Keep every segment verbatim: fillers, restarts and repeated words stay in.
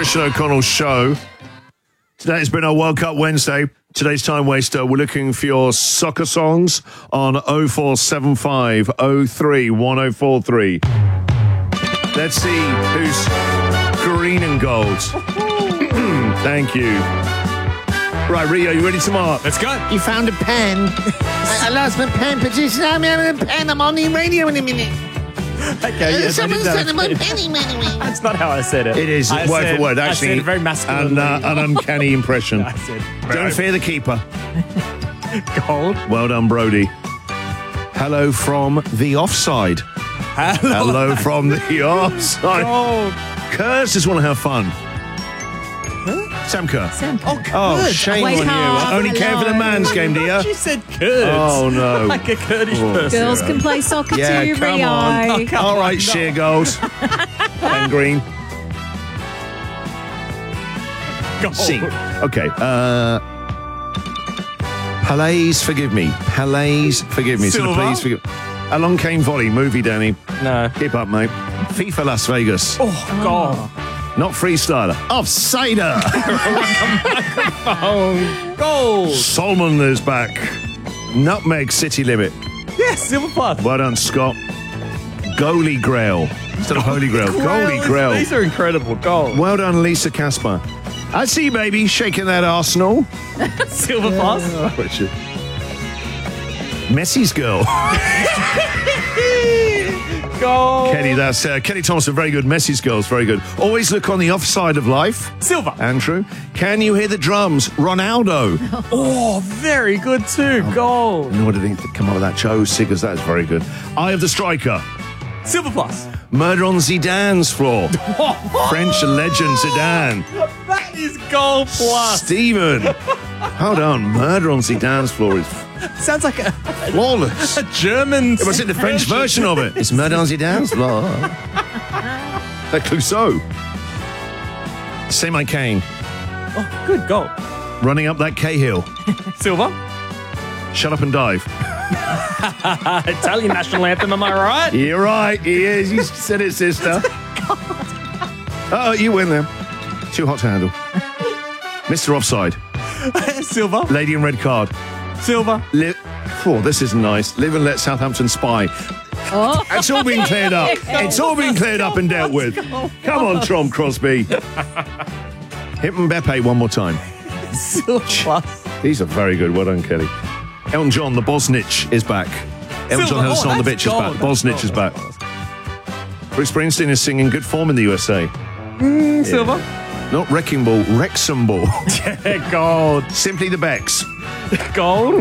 Christian O'Connell Show. Today has been our World Cup Wednesday. Today's time waster, we're looking for your soccer songs on oh four seven five oh three one oh four three. Let's see who's green and gold. Thank you. Right, Rio, you ready to mark? Let's go. You found a pen. I, I lost my pen, Patricia. I'm having a pen. I'm on the radio in a minute. Okay, yes, Someone I said did my that. penny, penny. That's not how I said it. It is, I word said, for word, I actually. said very masculine. An, uh, an uncanny impression. I said, Don't fear the keeper. gold. Well done, Brody. Hello from the offside. Hello. Hello from the offside. Gold. Kurz just want to have fun. Sam Kerr. Sam Kerr. Oh, good. Oh, shame Wake on you. up. Only care for the Hello. men's game, do you? She said Kurds. Oh, no. Like a Kurdish Oh. person. Girls can play soccer Yeah, too, come Rio. on. Oh, come All on, right, no. sheer gold. And green. Gold. C. Okay. Uh, Palais, forgive me. Palais, forgive me. So Silver? please forgive. Along Came Volley, movie, Danny. No. Keep up, mate. FIFA Las Vegas. Oh, gold. Not freestyler. Offsider. Oh, gold. Solomon is back. Nutmeg City Limit. Yes, silver plus. Well done, Scott. Goalie Grail. Instead of Holy Grail. Goalie Grail. These are incredible. Gold. Well done, Lisa Casper. I see you, baby, shaking that Arsenal. Silver plus. Richard. Messi's girl. Gold. Kenny, that's uh, Kenny Thompson. Very good. Messi's girl's very good. Always look on the offside of life. Silver. Andrew. Can you hear the drums? Ronaldo. Oh, very good too. Gold. No, what did he come up with that? Joe Siggers. That's very good. Eye of the Striker. Silver plus. Murder on Zidane's floor. French legend Zidane. That is gold plus. Stephen. Hold on. Murder on Zidane's floor is Sounds like a, flawless. a German. It was in the French version of it. It's Murder on Zidane's floor. That Clouseau. Say my cane. Oh, good gold. Running up that Cahill. Silver. Shut up and dive. Italian national anthem. Am I right? You're right. He is. You said it, sister. Oh, you win then. Too hot to handle. Mister Offside. Silver. Lady in red card. Silver. Li- oh, this is nice. Live and let Southampton spy. Oh. It's all been cleared up. It's all been cleared up and dealt with. Come on, Tom Crosby. Hit Mbappe one more time. Silver plus. These are very good. Well done, Kelly. Elton John, the Bosnich, is back. Elton Silver. John has a song, Oh, The that's Bitch is gold. back. Bosnich is back. Bruce Springsteen is singing good form in the U S A. Mm, silver. Not Wrecking Ball, Wrexham Ball. Yeah, gold. Simply the Becks. Gold.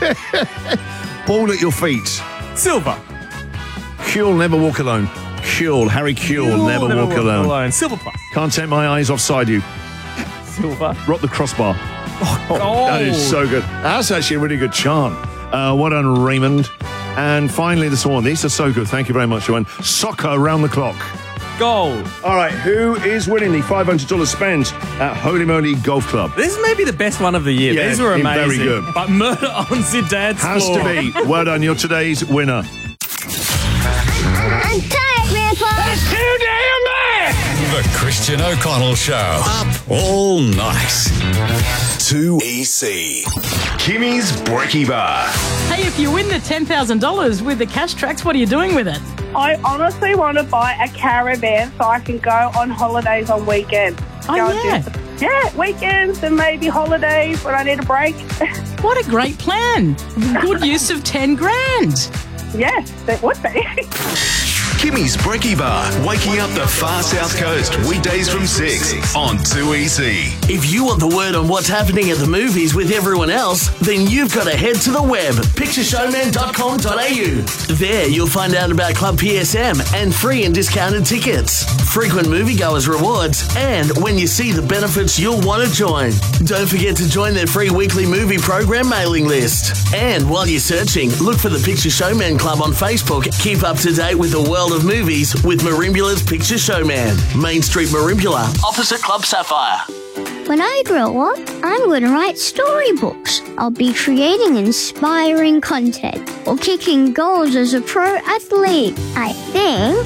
Ball at your feet. Silver. Kuehl, Never Walk Alone. Kuehl, Harry Kuehl, Never, walk, alone. Silver plus. Can't take my eyes offside you. Silver. Rock the crossbar. Gold. That is so good. That's actually a really good chant. Uh, well done, Raymond. And finally, this one. These are so good. Thank you very much, everyone. Soccer around the clock. Gold. All right, who is winning the five hundred dollars spent at Holy Moly Golf Club? This may be the best one of the year. Yeah, These were very amazing. good. But Murder on Zidane's Has floor. to be. Well done. You're today's winner. I'm tired, Grandpa. Too damn bad. The Christian O'Connell Show. Up all night. two E C. Kimmy's Brekkie Bar. Hey, if you win the ten thousand dollars with the cash tracks, what are you doing with it? I honestly want to buy a caravan so I can go on holidays on weekends. Oh, Go and yeah. do- yeah, weekends and maybe holidays when I need a break. What a great plan. Good use of ten grand. Yes, it would be. Kimmy's Brekkie Bar, waking up the far south coast, weekdays from six on two E C. If you want the word on what's happening at the movies with everyone else, then you've got to head to the web, picture showman dot com dot a u. There you'll find out about Club P S M and free and discounted tickets, frequent moviegoers rewards, and when you see the benefits you'll want to join. Don't forget to join their free weekly movie program mailing list. And while you're searching, look for the Picture Showman Club on Facebook. Keep up to date with the world of movies with Marimbula's Picture Showman. Main Street Marimbula, opposite Club Sapphire. When I grow up, I'm going to write storybooks. I'll be creating inspiring content or kicking goals as a pro athlete. I think